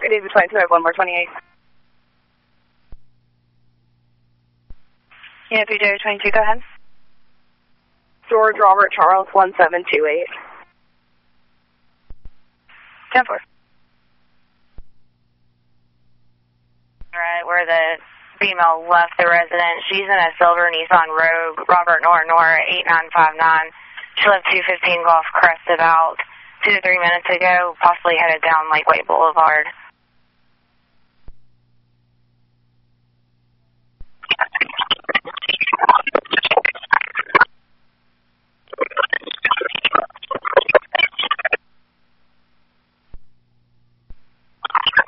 David 22, I have one more 28. Yeah, David 22, go ahead. George Robert Charles 1728. 10-4. Right, where the female left the residence. She's in a silver Nissan Rogue, Robert Nora 8959. She left 215 Gulf Crest about 2 to 3 minutes ago, possibly headed down Lakeway Boulevard.